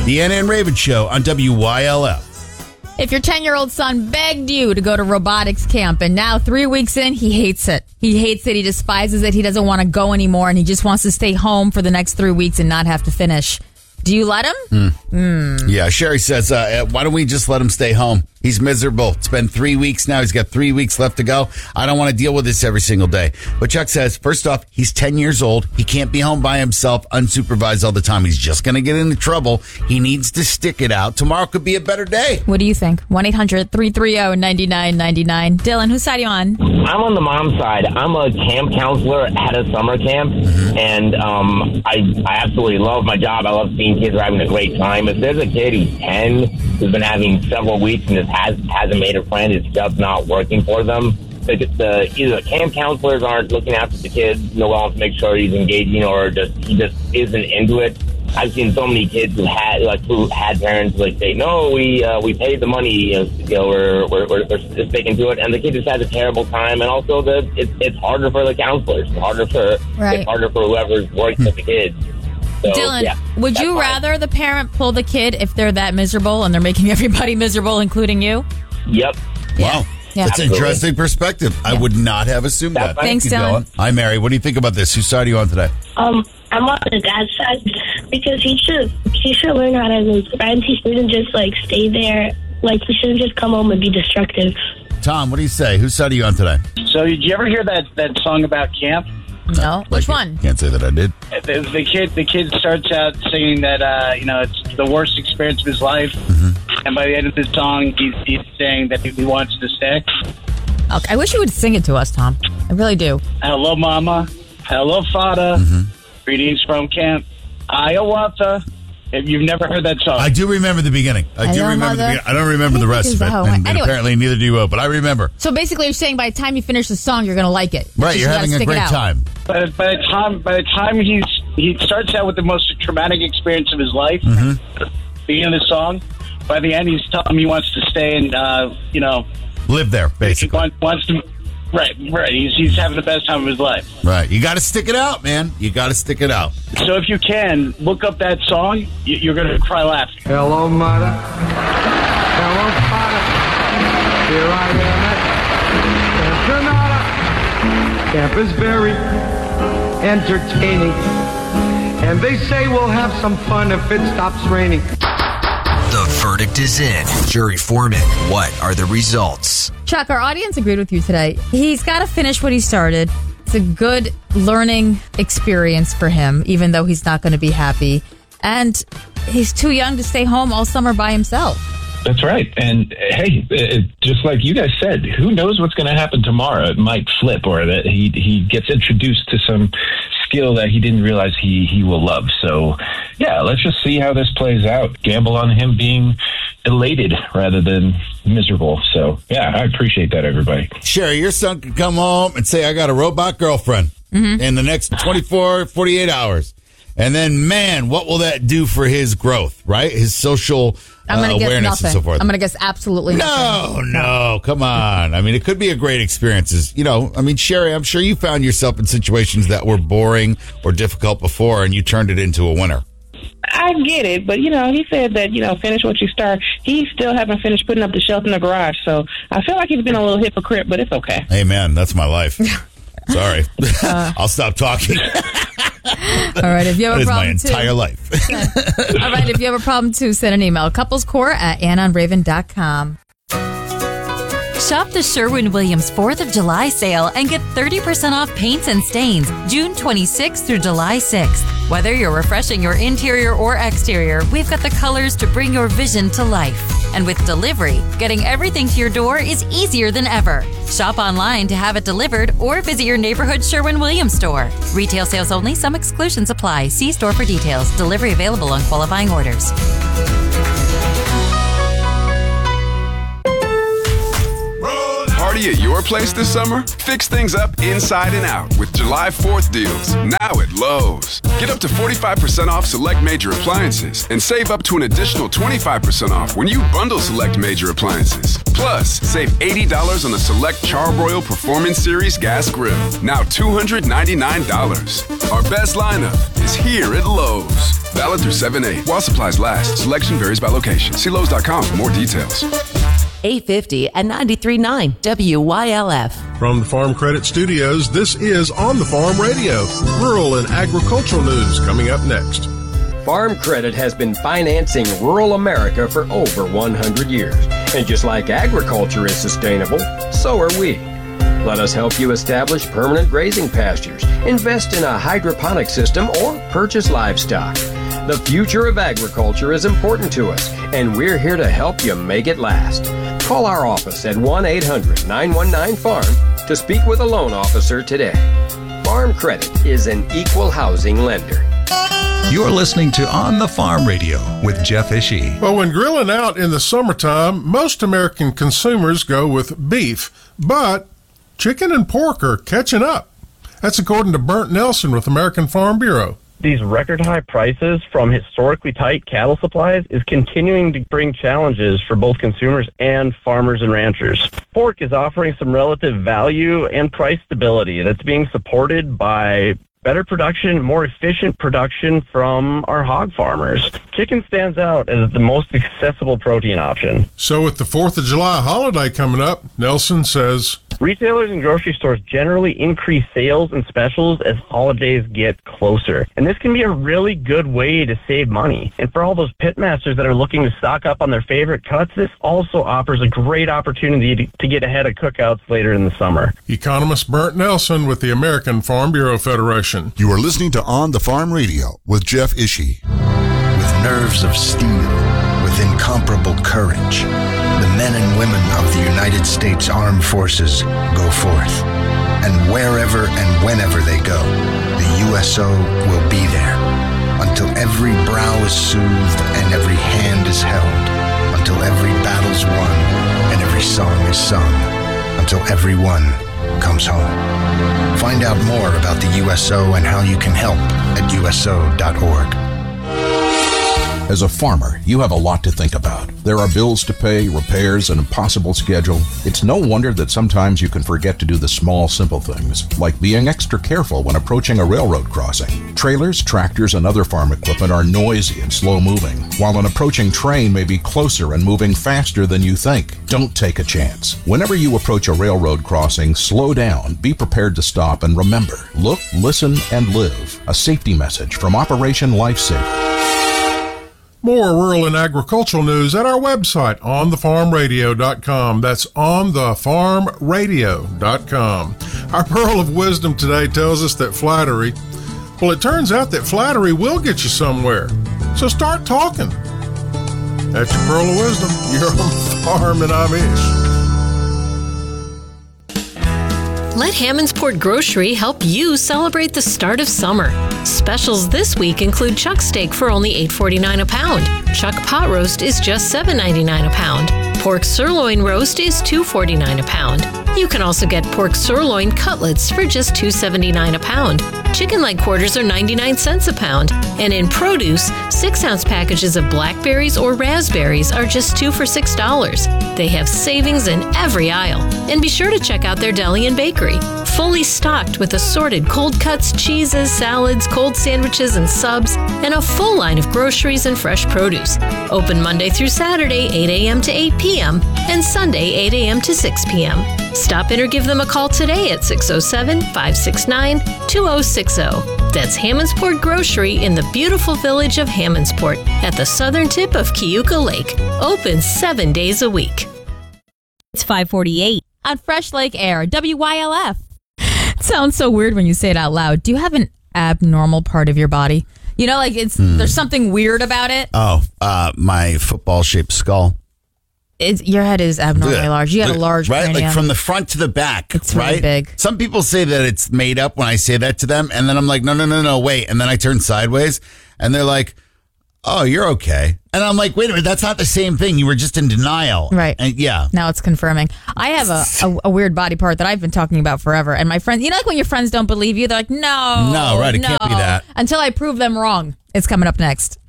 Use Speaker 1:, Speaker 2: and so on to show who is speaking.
Speaker 1: The Anna and Raven Show on WYLF.
Speaker 2: If your 10-year-old son begged you to go to robotics camp and now 3 weeks in, he hates it. He hates it. He despises it. He doesn't want to go anymore and he just wants to stay home for the next 3 weeks and not have to finish. Do you let him?
Speaker 1: Yeah, Sherry says, why don't we just let him stay home? He's miserable. It's been 3 weeks now. He's got 3 weeks left to go. I don't want to deal with this every single day. But Chuck says, first off, he's 10 years old. He can't be home by himself, unsupervised all the time. He's just going to get into trouble. He needs to stick it out. Tomorrow could be a better day.
Speaker 2: What do you think? 1-800-330-9999. Dylan, whose side are you on?
Speaker 3: I'm on the mom side. I'm a camp counselor at a summer camp, and I absolutely love my job. I love seeing kids are having a great time. If there's a kid who's 10 who's been having several weeks and just hasn't made a friend, it's just not working for them. Either the camp counselors aren't looking after the kid well to make sure he's engaging, or he just isn't into it. I've seen so many kids who had parents say, "No, we paid the money, we're sticking to it," and the kid just has a terrible time. And also, it's harder for the counselors, it's harder for whoever's working with the kids. So,
Speaker 2: Dylan, would you rather the parent pull the kid if they're that miserable and they're making everybody miserable, incling you?
Speaker 3: Yep.
Speaker 1: Wow.
Speaker 2: Yeah.
Speaker 1: That's an interesting perspective. I would not have assumed that.
Speaker 2: Thanks,
Speaker 1: Thank you,
Speaker 2: Dylan.
Speaker 1: Hi, Mary. What do you think about this? Whose side are you on today?
Speaker 4: I'm on the dad's side because he should learn how to make friends. He shouldn't just stay there. He shouldn't just come home and be destructive.
Speaker 1: Tom, what do you say? Whose side are you on today?
Speaker 5: So did you ever hear that song about camp?
Speaker 2: No. Which one?
Speaker 1: Can't say that I did.
Speaker 5: The kid starts out singing that it's the worst experience of his life, and by the end of the song, he's saying that he wants to stay.
Speaker 2: Okay, I wish you would sing it to us, Tom. I really do.
Speaker 5: Hello, Mama. Hello, Father. Greetings from Camp Hiawatha. If you've never heard that song,
Speaker 1: I do remember the beginning. I do remember the beginning. I don't remember the rest of it. And
Speaker 2: Anyway.
Speaker 1: apparently neither do you, but I remember.
Speaker 2: So basically, you're saying by the time you finish the song, you're going to like it.
Speaker 1: Right, you're having a great time.
Speaker 5: By the time he starts out with the most traumatic experience of his life, beginning of the song, by the end he's telling him he wants to stay and
Speaker 1: live there, basically.
Speaker 5: He wants to. Right. He's having the best time of his life.
Speaker 1: Right. You got to stick it out, man. You got to stick it out.
Speaker 5: So if you can, look up that song. You're going to cry laughing.
Speaker 6: Hello, Mother. Hello, Father. Here I am at Camp Granada. Camp is very entertaining. And they say we'll have some fun if it stops raining.
Speaker 7: The verdict is in. Jury foreman, what are the results?
Speaker 2: Chuck, our audience agreed with you today. He's got to finish what he started. It's a good learning experience for him, even though he's not going to be happy. And he's too young to stay home all summer by himself.
Speaker 8: That's right. And hey, just like you guys said, who knows what's going to happen tomorrow? It might flip, or that he gets introduced to some skill that he didn't realize he will love. So, yeah, let's just see how this plays out. Gamble on him being elated rather than miserable. So, yeah, I appreciate that, everybody.
Speaker 1: Sherry, your son could come home and say, I got a robot girlfriend in the next 24, 48 hours. And then, man, what will that do for his growth, right? His social awareness and so forth.
Speaker 2: I'm going to guess absolutely nothing.
Speaker 1: No, come on. I mean, it could be a great experience. Sherry, I'm sure you found yourself in situations that were boring or difficult before, and you turned it into a winner.
Speaker 9: I get it, but, he said that, finish what you start. He still haven't finished putting up the shelf in the garage, so I feel like he's been a little hypocrite, but it's okay.
Speaker 1: Amen. That's my life. Sorry. I'll stop talking.
Speaker 2: All right, if you have a problem
Speaker 1: too. That is my entire life.
Speaker 2: All right, if you have a problem too, send an email. couplescore@AnnaandRaven.com.
Speaker 10: Shop the Sherwin-Williams 4th of July sale and get 30% off paints and stains June 26th through July 6th. Whether you're refreshing your interior or exterior, we've got the colors to bring your vision to life. And with delivery, getting everything to your door is easier than ever. Shop online to have it delivered or visit your neighborhood Sherwin-Williams store. Retail sales only. Some exclusions apply. See store for details. Delivery available on qualifying orders.
Speaker 11: Party at your place this summer? Fix things up inside and out with July 4th deals, now at Lowe's. Get up to 45% off select major appliances and save up to an additional 25% off when you bundle select major appliances. Plus, save $80 on the select Charbroil Performance Series gas grill, now $299. Our best lineup is here at Lowe's. Valid through 7/8. While supplies last. Selection varies by location. See Lowe's.com for more details.
Speaker 12: 850 and 93.9 WYLF.
Speaker 13: From the Farm Credit Studios, this is On the Farm Radio. Rural and agricultural news coming up next.
Speaker 14: Farm Credit has been financing rural America for over 100 years. And just like agriculture is sustainable, so are we. Let us help you establish permanent grazing pastures, invest in a hydroponic system, or purchase livestock. The future of agriculture is important to us, and we're here to help you make it last. Call our office at 1-800-919-FARM to speak with a loan officer today. Farm Credit is an equal housing lender.
Speaker 15: You're listening to On the Farm Radio with Jeff Ishii.
Speaker 13: Well, when grilling out in the summertime, most American consumers go with beef, but chicken and pork are catching up. That's according to Bernt Nelson with American Farm Bureau.
Speaker 16: These record high prices from historically tight cattle supplies is continuing to bring challenges for both consumers and farmers and ranchers. Pork is offering some relative value and price stability that's being supported by better production, more efficient production from our hog farmers. Chicken stands out as the most accessible protein option.
Speaker 13: So with the 4th of July holiday coming up, Nelson says,
Speaker 16: retailers and grocery stores generally increase sales and specials as holidays get closer. And this can be a really good way to save money. And for all those pitmasters that are looking to stock up on their favorite cuts, this also offers a great opportunity to get ahead of cookouts later in the summer.
Speaker 13: Economist Bernt Nelson with the American Farm Bureau Federation.
Speaker 17: You are listening to On the Farm Radio with Jeff Ishii.
Speaker 18: With nerves of steel, with incomparable courage, the men and women of the United States Armed Forces go forth. And wherever and whenever they go, the USO will be there. Until every brow is soothed and every hand is held. Until every battle's won and every song is sung. Until everyone comes home. Find out more about the USO and how you can help at USO.org.
Speaker 19: As a farmer, you have a lot to think about. There are bills to pay, repairs, an impossible schedule. It's no wonder that sometimes you can forget to do the small, simple things, like being extra careful when approaching a railroad crossing. Trailers, tractors, and other farm equipment are noisy and slow-moving, while an approaching train may be closer and moving faster than you think. Don't take a chance. Whenever you approach a railroad crossing, slow down, be prepared to stop, and remember, look, listen, and live. A safety message from Operation Lifesaver.
Speaker 13: More rural and agricultural news at our website, onthefarmradio.com. That's onthefarmradio.com. Our pearl of wisdom today tells us that flattery, well, it turns out that flattery will get you somewhere. So start talking. That's your pearl of wisdom. You're on the farm and I'm Ish.
Speaker 20: Let Hammondsport Grocery help you celebrate the start of summer. Specials this week include chuck steak for only $8.49 a pound. Chuck pot roast is just $7.99 a pound. Pork sirloin roast is $2.49 a pound. You can also get pork sirloin cutlets for just $2.79 a pound. Chicken leg quarters are 99 cents a pound. And in produce, 6-ounce packages of blackberries or raspberries are just 2 for $6. They have savings in every aisle. And be sure to check out their deli and bakery. Fully stocked with assorted cold cuts, cheeses, salads, cold sandwiches, and subs, and a full line of groceries and fresh produce. Open Monday through Saturday, 8 a.m. to 8 p.m., and Sunday, 8 a.m. to 6 p.m. Stop in or give them a call today at 607-569-2060. That's Hammondsport Grocery in the beautiful village of Hammondsport at the southern tip of Cayuga Lake. Open 7 days a week.
Speaker 2: It's 5:48 on Fresh Lake Air, WYLF. It sounds so weird when you say it out loud. Do you have an abnormal part of your body? You know, like there's something weird about it.
Speaker 1: Oh, my football-shaped skull.
Speaker 2: Your head is abnormally large. You have a large
Speaker 1: right,
Speaker 2: cranium.
Speaker 1: like from the front to the back.
Speaker 2: It's
Speaker 1: right?
Speaker 2: really big.
Speaker 1: Some people say that it's made up when I say that to them, and then I'm like, no, wait. And then I turn sideways, and they're like, oh, you're okay. And I'm like, wait a minute, that's not the same thing. You were just in denial.
Speaker 2: Right.
Speaker 1: And yeah.
Speaker 2: Now it's confirming. I have a weird body part that I've been talking about forever. And my friends, you know, like when your friends don't believe you, they're like, no,
Speaker 1: right, it can't be that.
Speaker 2: Until I prove them wrong. It's coming up next.